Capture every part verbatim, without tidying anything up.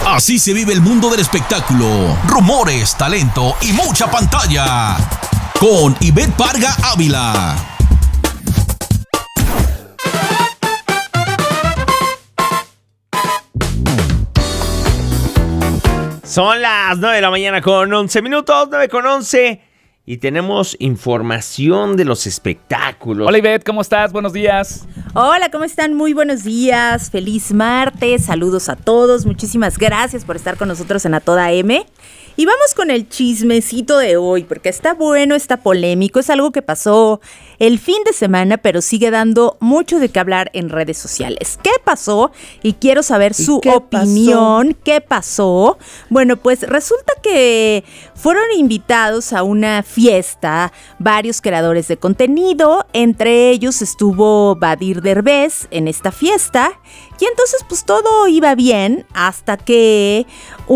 Así se vive el mundo del espectáculo. Rumores, talento y mucha pantalla. Con Ivette Parga Ávila. Son las nueve de la mañana con once minutos, nueve con once. Y tenemos información de los espectáculos. Hola Ivette, ¿cómo estás? Buenos días. Hola, ¿cómo están? Muy buenos días. Feliz martes. Saludos a todos. Muchísimas gracias por estar con nosotros en A Toda M. Y vamos con el chismecito de hoy, porque está bueno, está polémico. Es algo que pasó el fin de semana, pero sigue dando mucho de qué hablar en redes sociales. ¿Qué pasó? Y quiero saber su qué opinión. pasó? ¿Qué pasó? Bueno, pues resulta que fueron invitados a una fiesta varios creadores de contenido. Entre ellos estuvo Badir Derbez en esta fiesta. Y entonces pues todo iba bien hasta que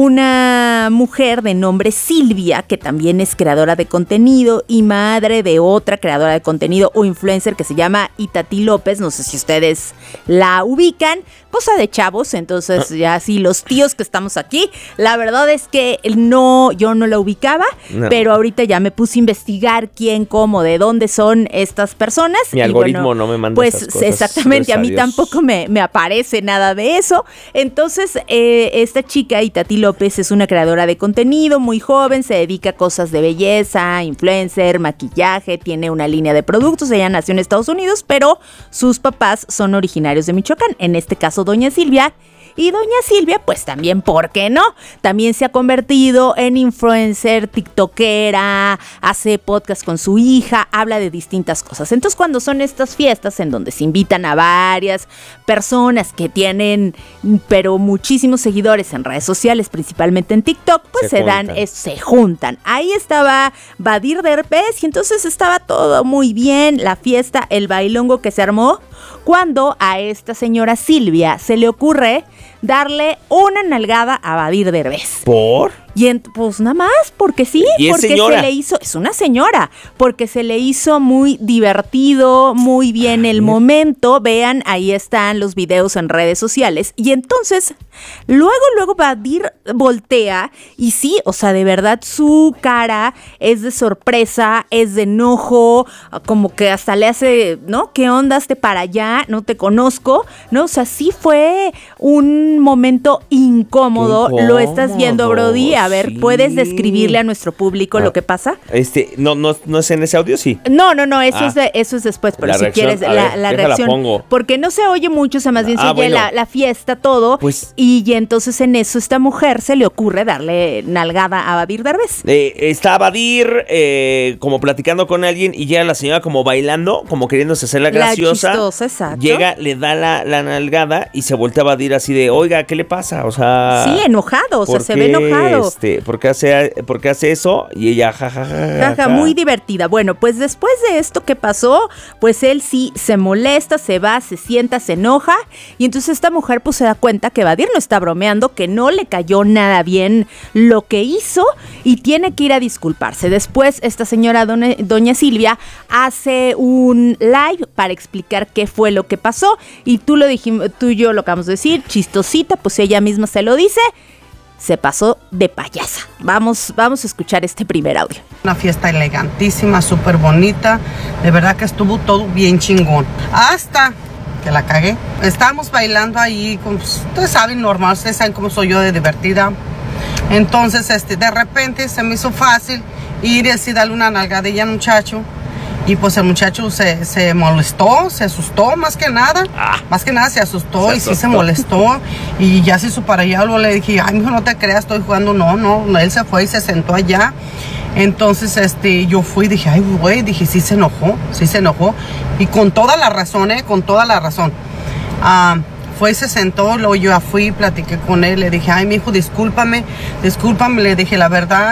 una mujer de nombre Silvia, que también es creadora de contenido y madre de otra creadora de contenido o influencer que se llama Itatí López, no sé si ustedes la ubican, cosa de chavos, entonces ya sí, los tíos que estamos aquí, la verdad es que no, yo no la ubicaba, no. Pero ahorita ya me puse a investigar quién, cómo, de dónde son estas personas. Mi y algoritmo bueno, no me manda pues esas cosas. Exactamente, a mí tampoco me, me aparece nada de eso. Entonces, eh, esta chica, Itatí López, es una creadora de contenido muy joven, se dedica a cosas de belleza, influencer, maquillaje, tiene una línea de productos, ella nació en Estados Unidos, pero sus papás son originarios de Michoacán, en este caso doña Silvia. Y doña Silvia, pues también, ¿por qué no? También se ha convertido en influencer, tiktokera, hace podcast con su hija, habla de distintas cosas. Entonces, cuando son estas fiestas en donde se invitan a varias personas que tienen, pero muchísimos seguidores en redes sociales, principalmente en TikTok, pues se, se dan, es, se juntan. Ahí estaba Badir Derbez y entonces estaba todo muy bien, la fiesta, el bailongo que se armó, cuando a esta señora Silvia se le ocurre darle una nalgada a Badir Derbez. ¿Por? Y en, pues nada más, porque sí, ¿Y es porque señora? se le hizo, es una señora, porque se le hizo muy divertido, muy bien el momento. Vean, ahí están los videos en redes sociales. Y entonces, luego, luego Badir voltea y sí, o sea, de verdad su cara es de sorpresa, es de enojo, como que hasta le hace, ¿no? ¿Qué onda? Hazte para allá, no te conozco, ¿no? O sea, sí fue un momento incómodo, incómodo. Lo estás viendo, Brody. A ver, Sí. ¿puedes describirle a nuestro público ah, lo que pasa? Este, no, no, no es en ese audio, sí. No, no, no, eso ah. es de, eso es después, pero la si reacción, quieres a la, ver, la déjala reacción. pongo. Porque no se oye mucho, o sea, más bien se ah, oye bueno. la, la fiesta, todo. Pues, y, y entonces en eso esta mujer se le ocurre darle nalgada a Badir Derbez. Eh, está Badir eh, como platicando con alguien y llega la señora como bailando, como queriéndose hacer la graciosa. La chistosa, exacto. Llega, le da la, la nalgada y se voltea a Badir así de, oiga, ¿qué le pasa? O sea... Sí, enojado, o sea, se qué, ve enojado. Este, ¿por qué hace, por qué hace eso? Y ella, jajaja. Ja, ja, Jaja, muy divertida. Bueno, pues después de esto que pasó, pues él sí se molesta, se va, se sienta, se enoja. Y entonces esta mujer pues se da cuenta que Badir no está bromeando, que no le cayó nada bien lo que hizo y tiene que ir a disculparse. Después esta señora doña, doña Silvia hace un live para explicar qué fue lo que pasó. Y tú lo dijimos, tú y yo lo acabamos de decir, chistosita, pues ella misma se lo dice. Se pasó de payasa. Vamos, vamos a escuchar este primer audio. Una fiesta elegantísima, súper bonita. De verdad que estuvo todo bien chingón. Hasta que la cagué. Estábamos bailando ahí, con, pues, ustedes saben, normal, ustedes saben cómo soy yo de divertida. Entonces, este, de repente se me hizo fácil ir y así darle una nalgadilla al muchacho. Y pues el muchacho se, se molestó, se asustó más que nada. Ah, más que nada se asustó se y asustó. Sí se molestó. Y ya se hizo para allá, luego le dije, ay, mijo, no te creas, estoy jugando. No, no, él se fue y se sentó allá. Entonces, este, yo fui y dije, ay, güey, dije, sí se enojó, sí se enojó. Y con toda la razón, eh, con toda la razón. Ah... Uh, Fue y se sentó, luego yo fui y platiqué con él, le dije, ay, mijo, discúlpame, discúlpame, le dije, la verdad,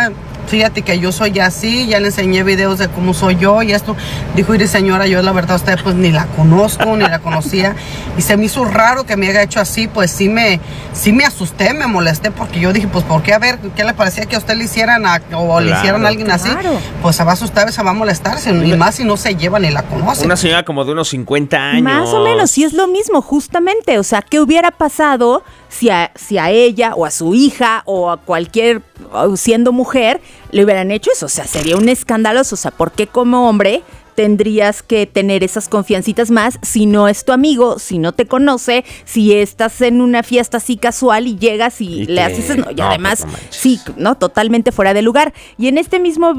fíjate que yo soy así, ya le enseñé videos de cómo soy yo y esto. Dijo, mire señora, yo la verdad usted pues ni la conozco, ni la conocía. Y se me hizo raro que me haya hecho así, pues sí me, sí me asusté, me molesté, porque yo dije, pues ¿por qué? A ver, ¿qué le parecía que a usted le hicieran a, o claro, le hicieran a alguien claro. así? Pues se va a asustar, se va a molestarse, y más si no se lleva ni la conoce. Una señora como de unos cincuenta años. Más o menos, sí es lo mismo, justamente. O sea, ¿qué hubiera pasado si a, si a ella o a su hija o a cualquier, siendo mujer, le hubieran hecho eso? O sea, sería un escándalo. O sea, ¿por qué como hombre tendrías que tener esas confiancitas más si no es tu amigo, si no te conoce, si estás en una fiesta así casual y llegas y, y le te... haces... No, y no, además, pues no sí, no, totalmente fuera de lugar. Y en este mismo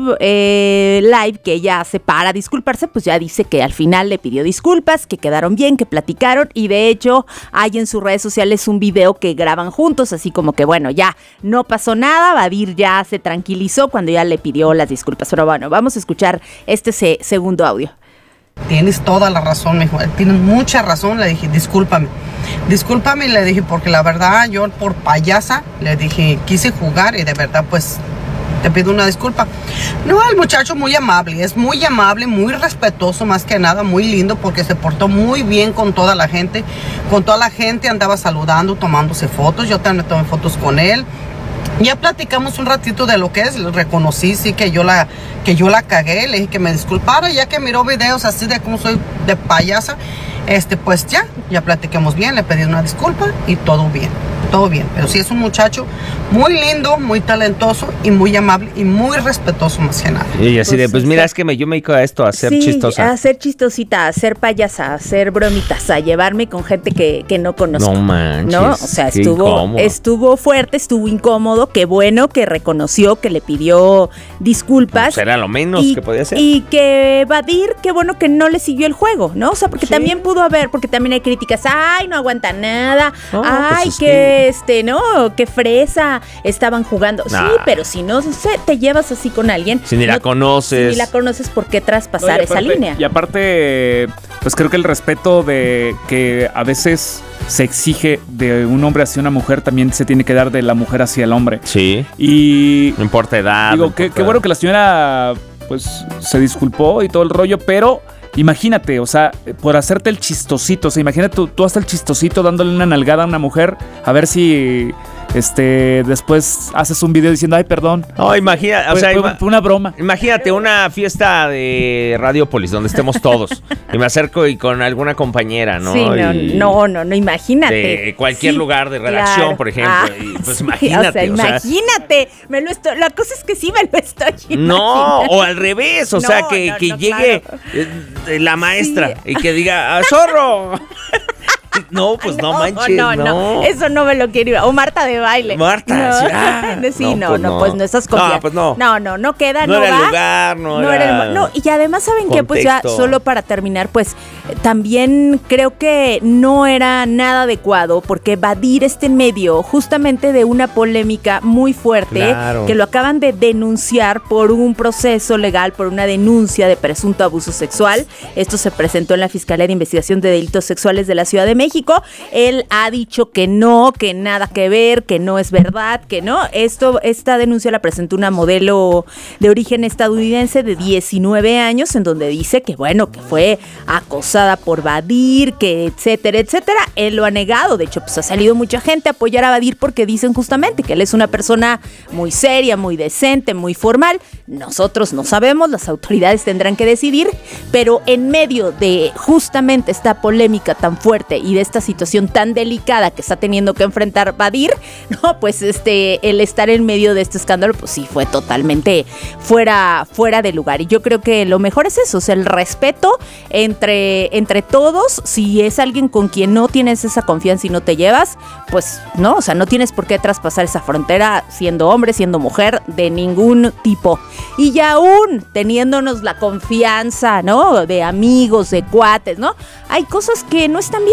eh, live que ella hace para disculparse, pues ya dice que al final le pidió disculpas, que quedaron bien, que platicaron, y de hecho hay en sus redes sociales un video que graban juntos, así como que bueno, ya no pasó nada, Badir ya se tranquilizó cuando ya le pidió las disculpas. Pero bueno, vamos a escuchar este se- segundo audio. Tienes toda la razón, me dijo, tienes mucha razón, le dije, discúlpame, discúlpame, le dije, porque la verdad, yo por payasa, le dije, quise jugar y de verdad, pues, te pido una disculpa. No, el muchacho muy amable, es muy amable, muy respetuoso, más que nada, muy lindo, porque se portó muy bien con toda la gente, con toda la gente andaba saludando, tomándose fotos, yo también tomé fotos con él. Ya platicamos un ratito de lo que es, reconocí sí que yo la que yo la cagué, le dije que me disculpara, ya que miró videos así de cómo soy de payasa, este pues ya, ya platicamos bien, le pedí una disculpa y todo bien, todo bien, pero sí es un muchacho muy lindo, muy talentoso y muy amable y muy respetuoso más que nada. Y así pues, de, pues mira, es que me, yo me dedico a esto, a ser sí, chistosa. a ser chistosita, a ser payasa, a hacer bromitas, a llevarme con gente que, que no conozco. No manches. ¿No? O sea, estuvo, estuvo fuerte, estuvo incómodo, qué bueno que reconoció, que le pidió disculpas. Pues era lo menos y, que podía hacer. Y que Badir, qué bueno que no le siguió el juego, ¿no? O sea, porque sí. También pudo haber, porque también hay críticas, ay, no aguanta nada, no, ay, pues que, que este, no, qué fresa, estaban jugando. Nah. Sí, pero si no sé, te llevas así con alguien. Si ni no, la conoces. Si ni la conoces, ¿por qué traspasar no, aparte, esa línea? Y aparte, pues creo que el respeto de que a veces se exige de un hombre hacia una mujer también se tiene que dar de la mujer hacia el hombre. Sí. Y no importa edad. Digo, no qué, importa qué bueno que la señora pues se disculpó y todo el rollo, pero imagínate, o sea, por hacerte el chistosito, o sea, imagínate tú, tú hasta el chistosito dándole una nalgada a una mujer, a ver si este después haces un video diciendo, ay, perdón. No, imagina, o sea, fue, fue una broma. Imagínate una fiesta de Radiopolis donde estemos todos y me acerco y con alguna compañera, ¿no? Sí, no, y no, no, no, imagínate. De cualquier sí, lugar de redacción, claro. Por ejemplo. Ah, y pues sí, imagínate. O sea, imagínate. O sea, me lo estoy, la cosa es que sí me lo estoy imaginando. No, o al revés, o no, sea, que, no, que no, llegue claro. la maestra sí. y que diga, ¡ah, zorro! No, pues no, no manches, no, no. no. Eso no me lo quiero ir. O Marta de baile. Marta, no. sí, ah, sí, no, pues no, no, pues no, esas cosas. No, pues no. No, no, no queda, no, no era va. el lugar, no, no era, era el, no, y además, ¿saben qué? Pues ya, solo para terminar, pues también creo que no era nada adecuado porque Badir está en medio justamente de una polémica muy fuerte, claro. Que lo acaban de denunciar por un proceso legal, por una denuncia de presunto abuso sexual. Esto se presentó en la Fiscalía de Investigación de Delitos Sexuales de la Ciudad de México. Él ha dicho que no, que nada que ver, que no es verdad, que no. Esto, esta denuncia la presentó una modelo de origen estadounidense de diecinueve años, en donde dice que, bueno, que fue acosada por Badir, que etcétera, etcétera. Él lo ha negado. De hecho, pues ha salido mucha gente a apoyar a Badir porque dicen justamente que él es una persona muy seria, muy decente, muy formal. Nosotros no sabemos, las autoridades tendrán que decidir, pero en medio de justamente esta polémica tan fuerte y de esta situación tan delicada que está teniendo que enfrentar Badir, no, pues este, el estar en medio de este escándalo, pues sí, fue totalmente fuera, fuera de lugar. Y yo creo que lo mejor es eso, o sea, el respeto entre, entre todos. Si es alguien con quien no tienes esa confianza y no te llevas, pues no, o sea, no tienes por qué traspasar esa frontera siendo hombre, siendo mujer, de ningún tipo. Y ya aún teniéndonos la confianza, ¿no? De amigos, de cuates, ¿no? Hay cosas que no están bien, ¿no? Porque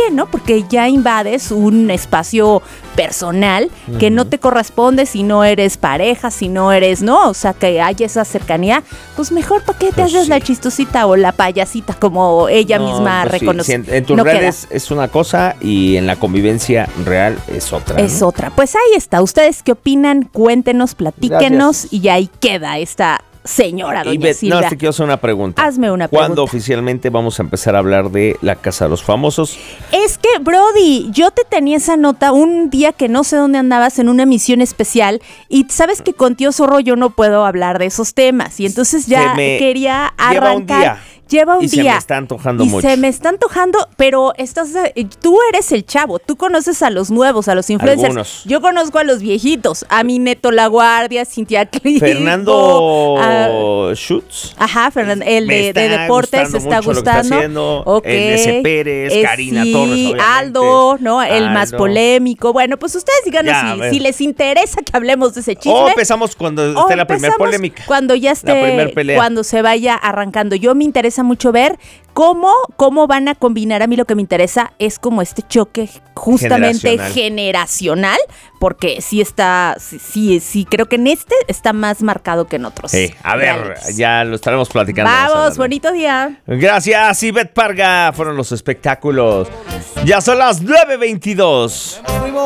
que ya invades un espacio personal uh-huh. que no te corresponde si no eres pareja, si no eres, ¿no? O sea, que haya esa cercanía, pues mejor para qué te pues haces sí. la chistosita o la payasita como ella no, misma pues reconoce. Sí. Si en, en tus no redes queda. Es una cosa y en la convivencia real es otra. Es ¿no? otra. Pues ahí está. ¿Ustedes qué opinan? Cuéntenos, platíquenos. Gracias. Y ahí queda esta señora doña Ivette, Silvia. No, te quiero hacer una pregunta. Hazme una pregunta. ¿Cuándo oficialmente vamos a empezar a hablar de la Casa de los Famosos? Es que, Brody, yo te tenía esa nota un día que no sé dónde andabas en una emisión especial y sabes que con Tío Zorro yo no puedo hablar de esos temas y entonces ya quería arrancar. Lleva un día. Lleva un y día. Y se me está antojando y mucho. se me está antojando, pero estás, tú eres el chavo. Tú conoces a los nuevos, a los influencers. Algunos. Yo conozco a los viejitos. A mi Neto La Guardia, Cintia Clio. Fernando uh, Schutz. Ajá, Fernando, el de, de deportes se está gustando. Lo que está haciendo. Okay. Nese Pérez, eh, Karina sí, Torres, obviamente. Aldo, ¿no? El Aldo. más polémico. Bueno, pues ustedes díganos ya, si, si les interesa que hablemos de ese chisme. O empezamos cuando o esté la primera polémica. Cuando ya esté, cuando se vaya arrancando. Yo me interesa mucho ver ¿Cómo, ¿Cómo van a combinar? A mí lo que me interesa es como este choque justamente generacional, generacional porque sí está, sí, sí, sí, creo que en este está más marcado que en otros. Sí, a ver, reales. Ya lo estaremos platicando. Vamos, bonito día. Gracias, Ivette Parga. Fueron los espectáculos. Ya son las nueve veintidós.